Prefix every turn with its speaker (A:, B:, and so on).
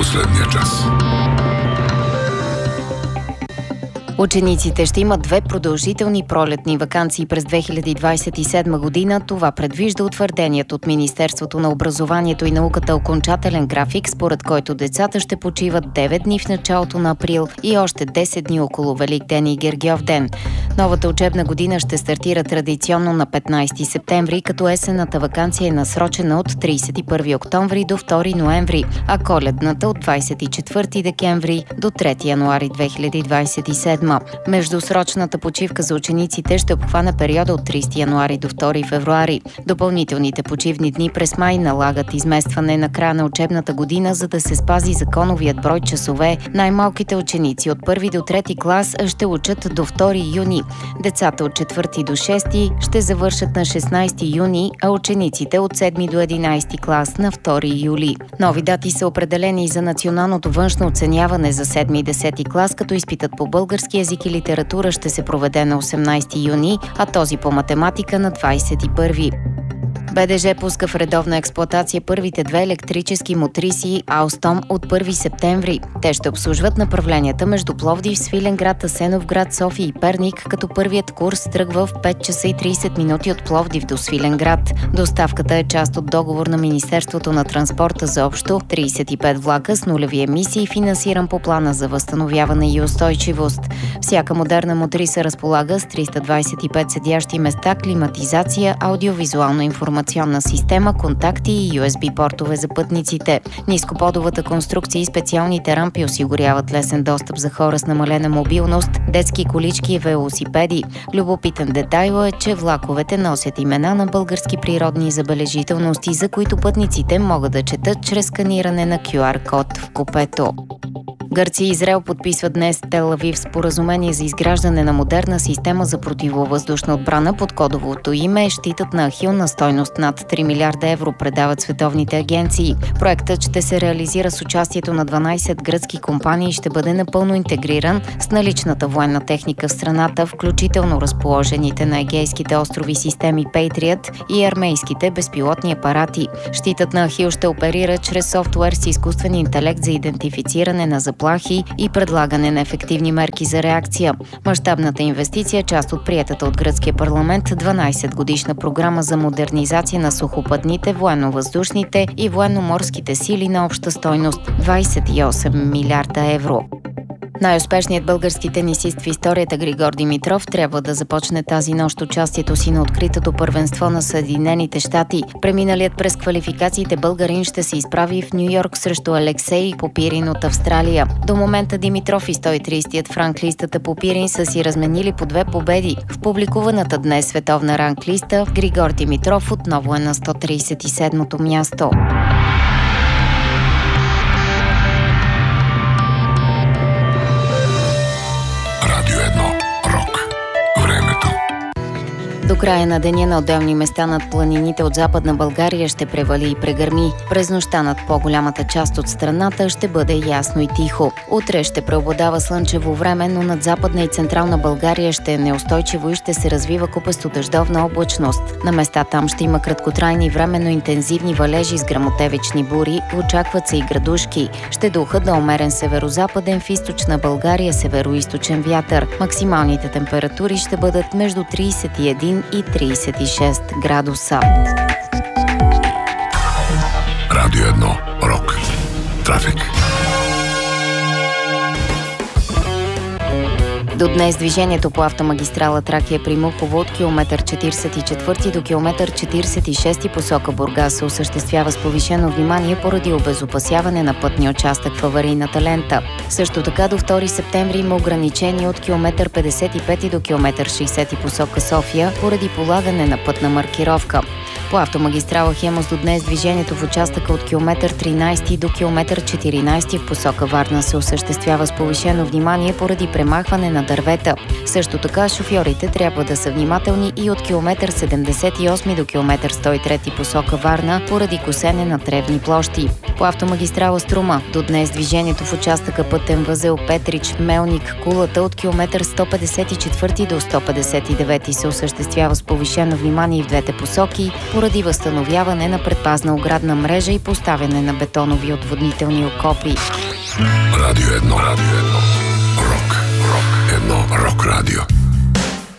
A: последния час.
B: Учениците ще имат 2 продължителни пролетни ваканции през 2027 година. Това предвижда утвърденият от Министерството на образованието и науката окончателен график, според който децата ще почиват 9 дни в началото на април и още 10 дни около Великден и Гергьовден. Новата учебна година ще стартира традиционно на 15 септември, като есенната ваканция е насрочена от 31 октомври до 2 ноември, а коледната от 24 декември до 3 януари 2027. Междусрочната почивка за учениците ще обхване периода от 30 януари до 2 февруари. Допълнителните почивни дни през май налагат изместване на края на учебната година, за да се спази законовият брой часове. Най-малките ученици от 1 до 3 клас ще учат до 2 юни. Децата от 4 до 6 ще завършат на 16 юни, а учениците от 7 до 11 клас на 2 юли. Нови дати са определени за националното външно оценяване за 7 и 10 клас, като изпитът по български език и литература ще се проведе на 18 юни, а този по математика на 21. БДЖ пуска в редовна експлоатация първите 2 електрически мотриси Алстом от 1 септември. Те ще обслужват направленията между Пловдив, Свиленград, Асеновград, София и Перник, като първият курс тръгва в 5 часа и 30 минути от Пловдив до Свиленград. Доставката е част от договор на Министерството на транспорта за общо 35 влака с нулеви емисии, финансиран по плана за възстановяване и устойчивост. Всяка модерна мотриса разполага с 325 седящи места, климатизация, аудиовизуална информационна система, контакти и USB портове за пътниците. Нископодовата конструкция и специалните рампи осигуряват лесен достъп за хора с намалена мобилност, детски колички и велосипеди. Любопитен детайл е, че влаковете носят имена на български природни забележителности, за които пътниците могат да четат чрез сканиране на QR-код в купето. Гърция и Израел подписват днес в Тел Авив споразумение за изграждане на модерна система за противовъздушна отбрана. Под кодовото име е щитът на Ахил на стойност над 3 милиарда евро, предават световните агенции. Проектът ще се реализира с участието на 12 гръцки компании и ще бъде напълно интегриран с наличната военна техника в страната, включително разположените на Егейските острови системи Patriot и армейските безпилотни апарати. Щитът на Ахил ще оперира чрез софтуер с изкуствен интелект за идентифициране на заплахи и предлагане на ефективни мерки за реакция. Мащабната инвестиция е част от приетата от гръцкия парламент 12-годишна програма за модернизация на сухопътните, военно-въздушните и военно-морските сили на обща стойност 28 милиарда евро. Най-успешният български тенисист в историята Григор Димитров трябва да започне тази нощ участието си на откритото първенство на Съединените щати. Преминалият през квалификациите българин ще се изправи в Ню-Йорк срещу Алексей Попирин от Австралия. До момента Димитров и 130-тият в ранглистата Попирин са си разменили по 2 победи. В публикуваната днес световна ранглиста Григор Димитров отново е на 137-то място. До края на деня на отделни места над планините от Западна България ще превали и прегърми. През нощта над по-голямата част от страната ще бъде ясно и тихо. Утре ще преобладава слънчево време, но над Западна и Централна България ще е неустойчиво и ще се развива купесто дъждовна облачност. На места там ще има краткотрайни временно интензивни валежи с гръмотевични бури, очакват се и градушки. Ще духа до умерен северозападен, в източна България североизточен вятър. Максималните температури ще бъдат между 31 и 36 градуса.
A: Радио 1. Рок. Трафик.
B: До днес движението по автомагистрала Тракия при Мухово от километър 44 до километър 46 посока Бургас се осъществява с повишено внимание поради обезопасяване на пътния участък в аварийната лента. Също така до 2 септември има ограничения от километър 55 до километър 60 посока София поради полагане на пътна маркировка. По автомагистрала Хемус до днес движението в участъка от километър 13 до километър 14 в посока Варна се осъществява с повишено внимание поради премахване на дървета. Също така шофьорите трябва да са внимателни и от километър 78 до километър 103 посока Варна поради косене на тревни площи. По автомагистрала Струма до днес движението в участъка пътен възел Петрич, Мелник, Кулата от километър 154 до 159 се осъществява с повишено внимание в двете посоки поради възстановяване на предпазна оградна мрежа и поставяне на бетонови отводнителни окопи.
A: Радио 1.